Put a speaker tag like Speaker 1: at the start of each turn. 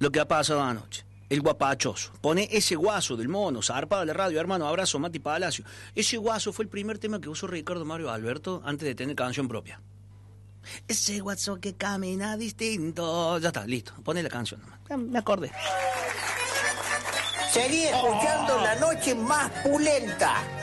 Speaker 1: lo que ha pasado anoche. El guapachoso. Pone ese guaso del mono, zarpado de la radio, hermano, abrazo, Mati Palacio. Ese guaso fue el primer tema que usó Ricardo Mario Alberto antes de tener canción propia. Ese guaso que camina distinto. Ya está, listo. Pone la canción nomás. Ya me acordé.
Speaker 2: Seguí escuchando La Noche Más Pulenta.